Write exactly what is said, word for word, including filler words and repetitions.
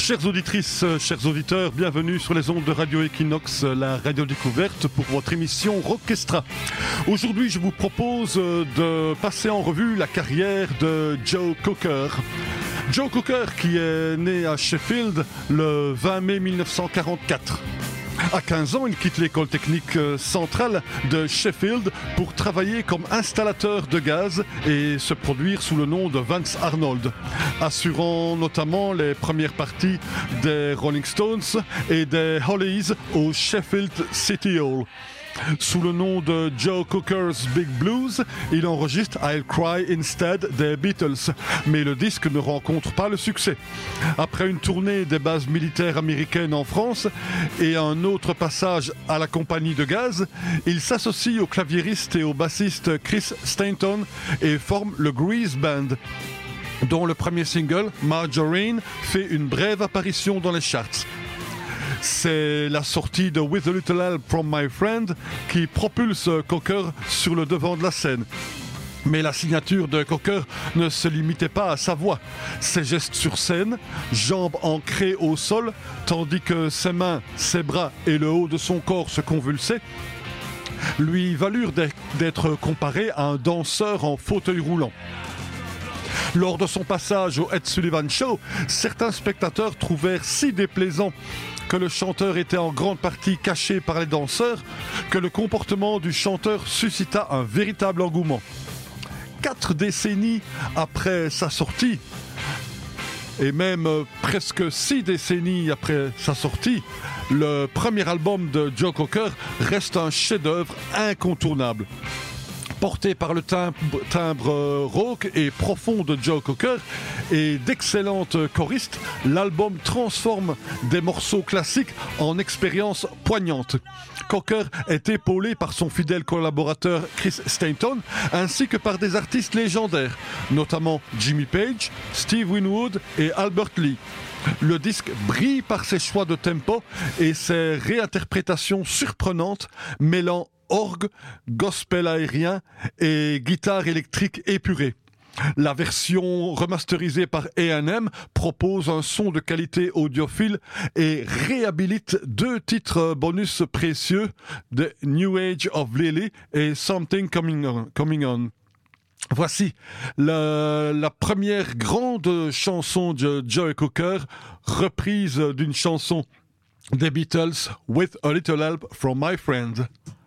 Chères auditrices, chers auditeurs, bienvenue sur les ondes de Radio Equinox, la radio découverte pour votre émission Rockestra. Aujourd'hui, je vous propose de passer en revue la carrière de Joe Cocker. Joe Cocker qui est né à Sheffield le vingt mai mille neuf cent quarante-quatre. À quinze ans, il quitte l'école technique centrale de Sheffield pour travailler comme installateur de gaz et se produire sous le nom de Vance Arnold, assurant notamment les premières parties des Rolling Stones et des Hollies au Sheffield City Hall. Sous le nom de Joe Cocker's Big Blues, il enregistre I'll Cry Instead des Beatles, mais le disque ne rencontre pas le succès. Après une tournée des bases militaires américaines en France et un autre passage à la compagnie de gaz, il s'associe au claviériste et au bassiste Chris Stainton et forme le Grease Band, dont le premier single, Margarine, fait une brève apparition dans les charts. C'est la sortie de With a Little Help from My Friend qui propulse Cocker sur le devant de la scène. Mais la signature de Cocker ne se limitait pas à sa voix. Ses gestes sur scène, jambes ancrées au sol, tandis que ses mains, ses bras et le haut de son corps se convulsaient, lui valurent d'être comparé à un danseur en fauteuil roulant. Lors de son passage au Ed Sullivan Show, certains spectateurs trouvèrent si déplaisant que le chanteur était en grande partie caché par les danseurs, que le comportement du chanteur suscita un véritable engouement. Quatre décennies après sa sortie, et même presque six décennies après sa sortie, le premier album de Joe Cocker reste un chef-d'œuvre incontournable. Porté par le timbre, timbre rauque et profond de Joe Cocker et d'excellentes choristes, l'album transforme des morceaux classiques en expériences poignantes. Cocker est épaulé par son fidèle collaborateur Chris Stainton ainsi que par des artistes légendaires, notamment Jimmy Page, Steve Winwood et Albert Lee. Le disque brille par ses choix de tempo et ses réinterprétations surprenantes mêlant orgue, gospel aérien et guitare électrique épurée. La version remasterisée par A and M propose un son de qualité audiophile et réhabilite deux titres bonus précieux, The New Age of Lily et Something Coming On. Coming on. Voici la, la première grande chanson de Joe Cocker, reprise d'une chanson des Beatles, With a Little Help from My Friend.